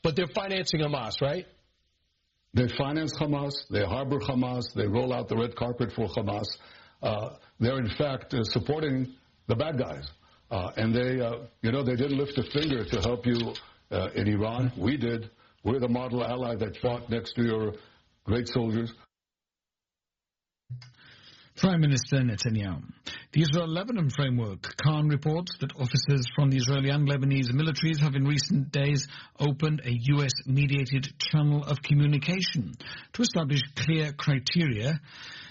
But they're financing Hamas, right? They finance Hamas, they harbor Hamas, they roll out the red carpet for Hamas. They're, in fact, supporting the bad guys. And they didn't lift a finger to help you in Iran. We did. We're the model ally that fought next to your great soldiers. Prime Minister Netanyahu. The Israel-Lebanon framework, Khan reports that officers from the Israeli and Lebanese militaries have in recent days opened a US-mediated channel of communication to establish clear criteria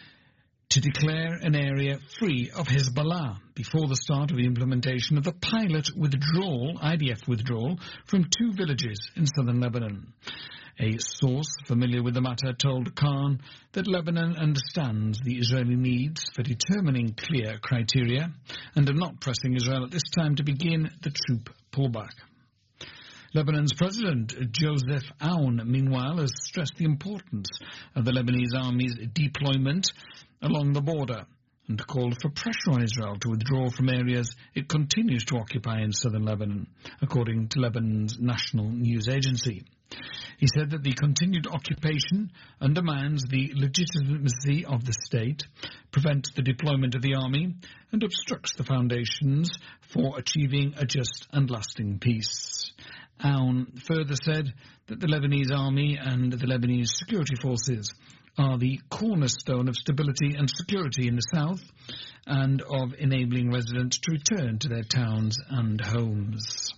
to declare an area free of Hezbollah before the start of the implementation of the pilot withdrawal, IDF withdrawal, from 2 villages in southern Lebanon. A source familiar with the matter told Khan that Lebanon understands the Israeli needs for determining clear criteria and are not pressing Israel at this time to begin the troop pullback. Lebanon's President Joseph Aoun, meanwhile, has stressed the importance of the Lebanese army's deployment along the border and called for pressure on Israel to withdraw from areas it continues to occupy in southern Lebanon, according to Lebanon's national news agency. He said that the continued occupation undermines the legitimacy of the state, prevents the deployment of the army, and obstructs the foundations for achieving a just and lasting peace. Aoun further said that the Lebanese army and the Lebanese security forces are the cornerstone of stability and security in the south and of enabling residents to return to their towns and homes.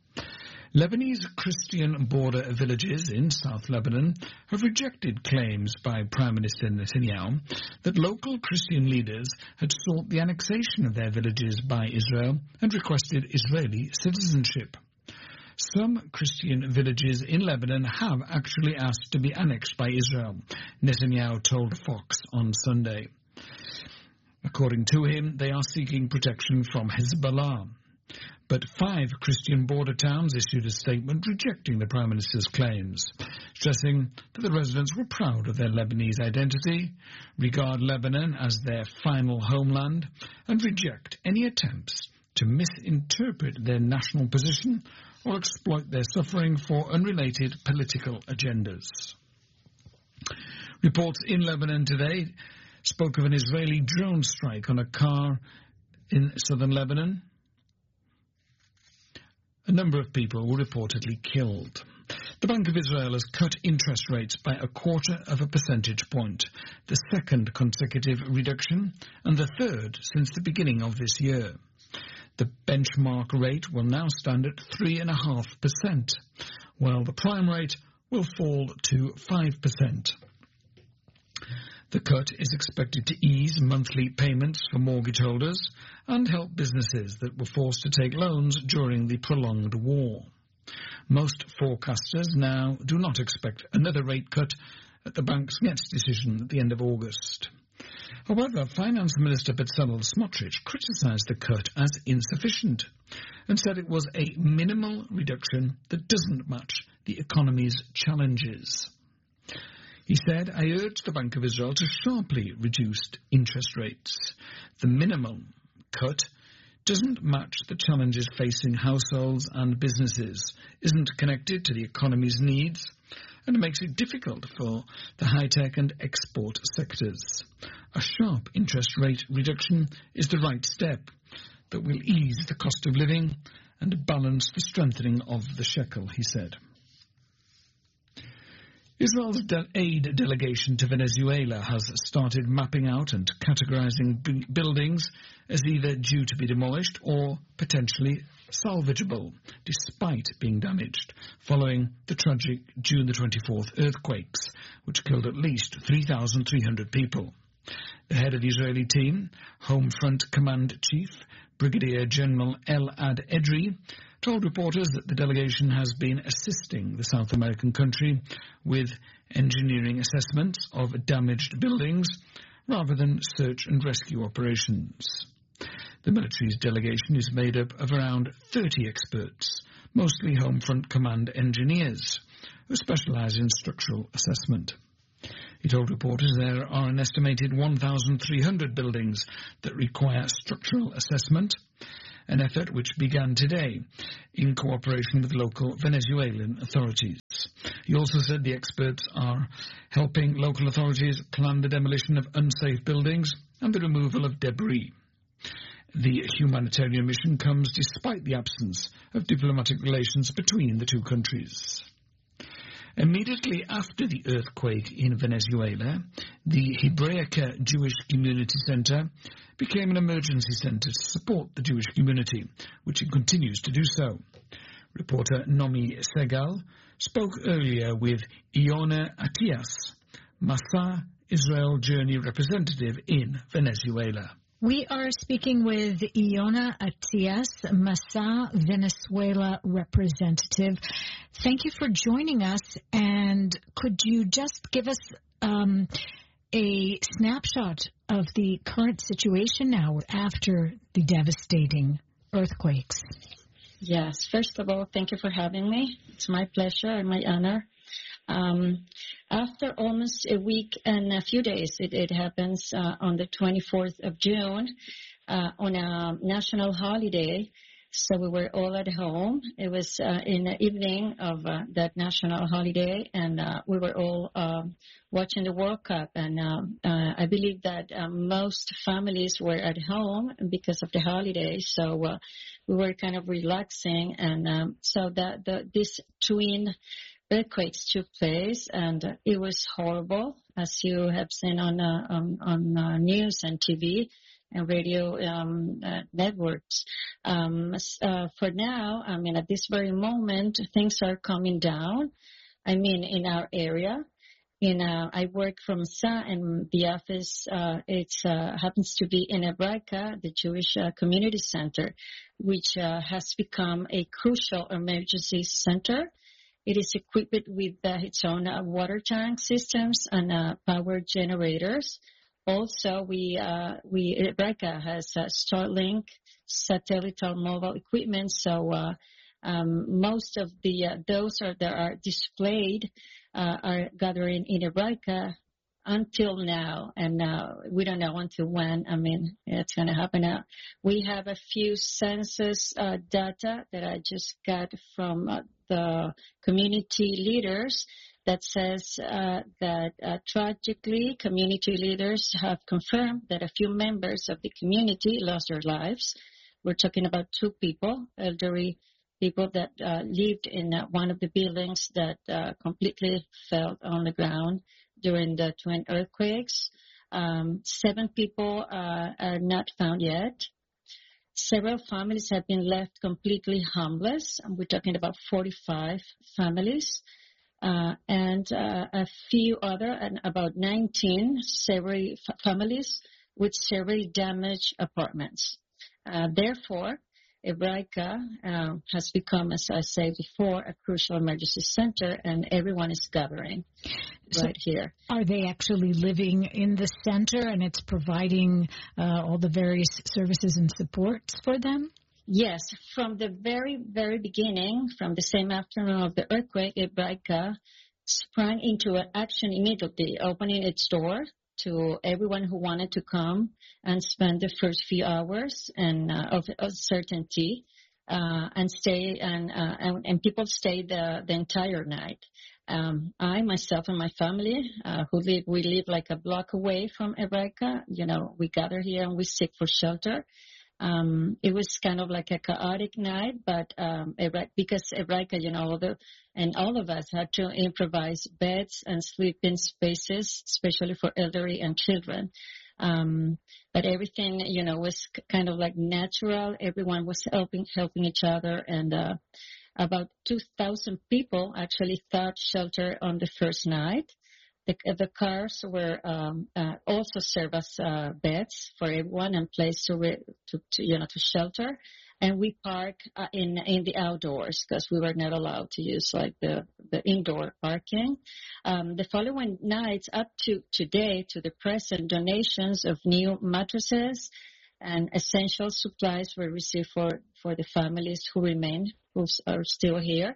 Lebanese Christian border villages in South Lebanon have rejected claims by Prime Minister Netanyahu that local Christian leaders had sought the annexation of their villages by Israel and requested Israeli citizenship. Some Christian villages in Lebanon have actually asked to be annexed by Israel, Netanyahu told Fox on Sunday. According to him, they are seeking protection from Hezbollah. But 5 Christian border towns issued a statement rejecting the Prime Minister's claims, stressing that the residents were proud of their Lebanese identity, regard Lebanon as their final homeland, and reject any attempts to misinterpret their national position or exploit their suffering for unrelated political agendas. Reports in Lebanon today spoke of an Israeli drone strike on a car in southern Lebanon. A number of people were reportedly killed. The Bank of Israel has cut interest rates by 0.25 percentage point, the second consecutive reduction and the third since the beginning of this year. The benchmark rate will now stand at 3.5%, while the prime rate will fall to 5%. The cut is expected to ease monthly payments for mortgage holders and help businesses that were forced to take loans during the prolonged war. Most forecasters now do not expect another rate cut at the bank's next decision at the end of August. However, Finance Minister Bezalel Smotrich criticised the cut as insufficient and said it was a minimal reduction that doesn't match the economy's challenges. He said, "I urge the Bank of Israel to sharply reduce interest rates. The minimum cut doesn't match the challenges facing households and businesses, isn't connected to the economy's needs, and makes it difficult for the high-tech and export sectors. A sharp interest rate reduction is the right step that will ease the cost of living and balance the strengthening of the shekel," he said. Israel's aid delegation to Venezuela has started mapping out and categorizing buildings as either due to be demolished or potentially salvageable, despite being damaged, following the tragic June the 24th earthquakes, which killed at least 3,300 people. The head of the Israeli team, Home Front Command Chief, Brigadier General Elad Edri, told reporters that the delegation has been assisting the South American country with engineering assessments of damaged buildings rather than search and rescue operations. The military's delegation is made up of around 30 experts, mostly Home Front Command engineers, who specialise in structural assessment. He told reporters there are an estimated 1,300 buildings that require structural assessment, an effort which began today in cooperation with local Venezuelan authorities. He also said the experts are helping local authorities plan the demolition of unsafe buildings and the removal of debris. The humanitarian mission comes despite the absence of diplomatic relations between the two countries. Immediately after the earthquake in Venezuela, the Hebraica Jewish Community Center became an emergency center to support the Jewish community, which it continues to do so. Reporter Nomi Segal spoke earlier with Iona Atias, Massa Israel Journey representative in Venezuela. We are speaking with Iona Atias, Massa Venezuela representative. Thank you for joining us. And could you just give us a snapshot of the current situation now after the devastating earthquakes? Yes. First of all, thank you for having me. It's my pleasure and my honor. After almost a week and a few days, it happens on the 24th of June on a national holiday. So we were all at home. It was in the evening of that national holiday, and we were all watching the World Cup. And I believe that most families were at home because of the holiday. So we were kind of relaxing, and so this twin earthquakes took place, and it was horrible, as you have seen on news and TV and radio networks. For now, I mean, at this very moment, things are coming down. I mean, in our area. I work from Massa, and the office happens to be in Hebraica, the Jewish Community Center, which has become a crucial emergency center. It is equipped with its own water tank systems and power generators. Also, Hebraica has Starlink satellite mobile equipment. So most of those that are displayed are gathering in Hebraica until now, and we don't know until when. I mean, it's going to happen now. We have a few census data that I just got from the community leaders that says that tragically, community leaders have confirmed that a few members of the community lost their lives. We're talking about 2 people, elderly people that lived in one of the buildings that completely fell on the ground during the twin earthquakes. 7 people are not found yet. Several families have been left completely homeless. We're talking about 45 families. And a few other, and about 19 severely families with severely damaged apartments. Therefore, Hebraica has become, as I said before, a crucial emergency center, and everyone is gathering right here. Are they actually living in the center, and it's providing all the various services and supports for them? Yes. From the very, very beginning, from the same afternoon of the earthquake, Hebraica sprang into action immediately, opening its door to everyone who wanted to come and spend the first few hours of uncertainty and stay, and people stayed the entire night. I, myself, and my family, we live like a block away from Hebraica. You know, we gather here and we seek for shelter. It was kind of like a chaotic night, but because Hebraica, you know, all of us had to improvise beds and sleeping spaces, especially for elderly and children. But everything, you know, was kind of like natural. Everyone was helping each other, and about 2,000 people actually sought shelter on the first night. The cars were also serve as beds for everyone and place to shelter. And we park in the outdoors because we were not allowed to use like the indoor parking. The following nights up to today, to the present, donations of new mattresses and essential supplies were received for the families who are still here.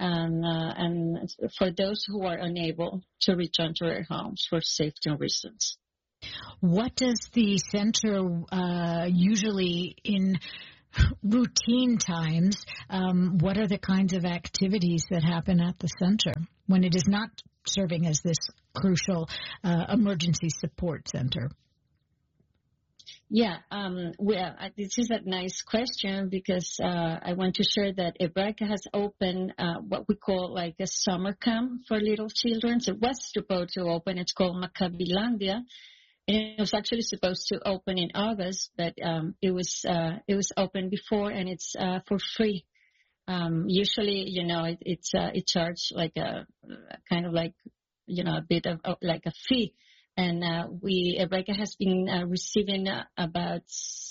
And for those who are unable to return to their homes for safety reasons. What does the center usually routine times, what are the kinds of activities that happen at the center when it is not serving as this crucial emergency support center? Yeah, well, this is a nice question because I want to share that Hebraica has opened what we call like a summer camp for little children. So it was supposed to open. It's called Maccabilandia. And it was actually supposed to open in August, but it was open before, and it's for free. Usually, it charged like a kind of like, a bit of like a fee. And Hebraica has been receiving about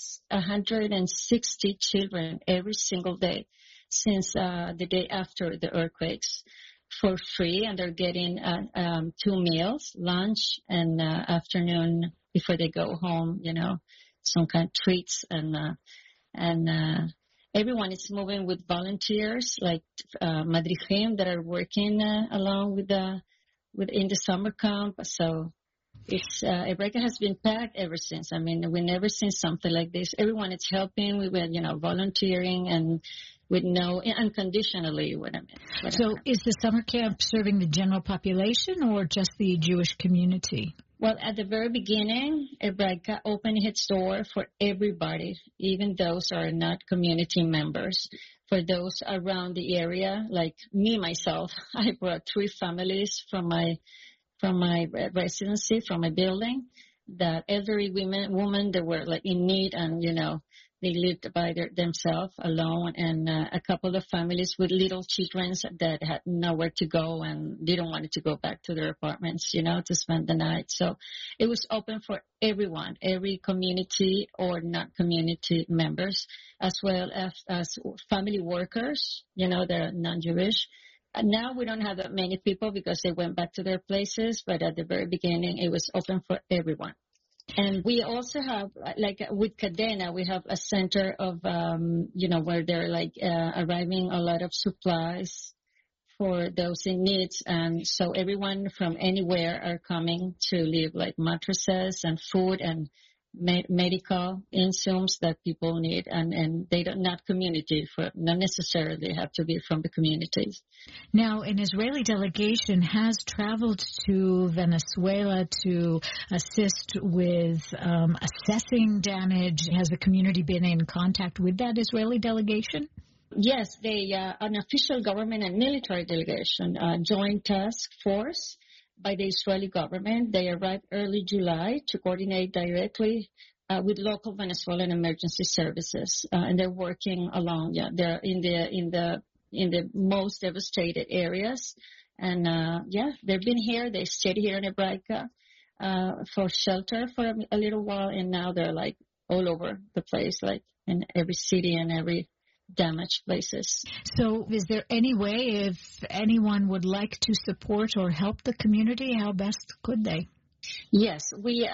160 children every single day since the day after the earthquakes for free. And they're getting 2 meals, lunch and afternoon before they go home, some kind of treats. And everyone is moving with volunteers like Madrichim that are working along in the summer camp. So it's Hebraica has been packed ever since. I mean, we never seen something like this. Everyone is helping. We were, volunteering and with unconditionally. So is the summer camp serving the general population or just the Jewish community? Well, at the very beginning, Hebraica opened its door for everybody, even those who are not community members. For those around the area, like me, myself, I brought 3 families from my residency, from my building, that elderly women that were like in need, and they lived by themselves alone, and a couple of families with little children that had nowhere to go and didn't want to go back to their apartments, to spend the night. So it was open for everyone, every community or not community members, as well as family workers, that are non-Jewish. Now we don't have that many people because they went back to their places, but at the very beginning it was open for everyone. And we also have, like with Cadena, we have a center of, where they're like arriving a lot of supplies for those in need. And so everyone from anywhere are coming to leave like mattresses and food and medical insumes that people need, and they don't not necessarily have to be from the communities. Now, an Israeli delegation has traveled to Venezuela to assist with assessing damage. Has the community been in contact with that Israeli delegation? Yes, an official government and military delegation, joint task force by the Israeli government. They arrived early July to coordinate directly with local Venezuelan emergency services, and they're working along. Yeah, they're in the most devastated areas, and they've been here. They stayed here in Hebraica for shelter for a little while, and now they're like all over the place, like in every city and every damaged places. So is there any way, if anyone would like to support or help the community, how best could they? Yes,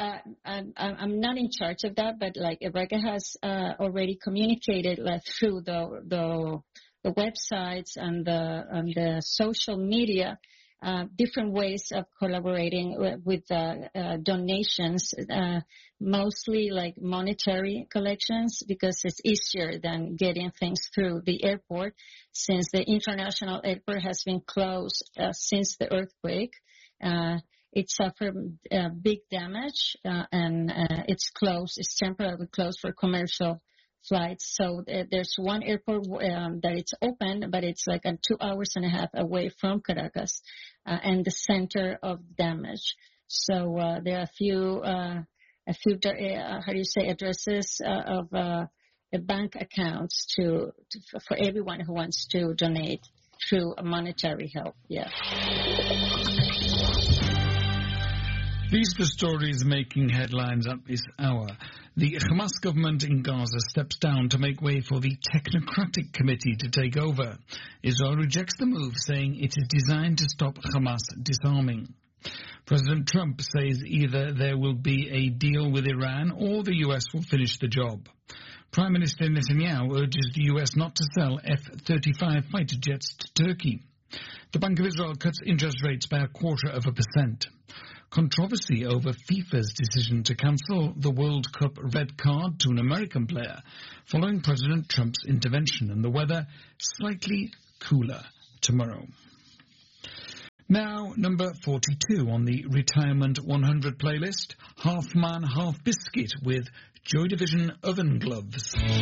I'm not in charge of that, but like Hebraica has already communicated like through the websites and the social media, different ways of collaborating with donations, mostly like monetary collections, because it's easier than getting things through the airport, since the international airport has been closed since the earthquake. It suffered big damage, and it's closed. It's temporarily closed for commercial flights. So there's one airport that it's open, but it's like 2.5 hours away from Caracas and the center of damage. So there are a few addresses of bank accounts for everyone who wants to donate through monetary help. Yeah. These are the stories making headlines at this hour. The Hamas government in Gaza steps down to make way for the technocratic committee to take over. Israel rejects the move, saying it is designed to stop Hamas disarming. President Trump says either there will be a deal with Iran or the U.S. will finish the job. Prime Minister Netanyahu urges the U.S. not to sell F-35 fighter jets to Turkey. The Bank of Israel cuts interest rates by 0.25%. Controversy over FIFA's decision to cancel the World Cup red card to an American player following President Trump's intervention, and the weather slightly cooler tomorrow. Now, number 42 on the Retirement 100 playlist, Half Man, Half Biscuit with Joy Division oven gloves.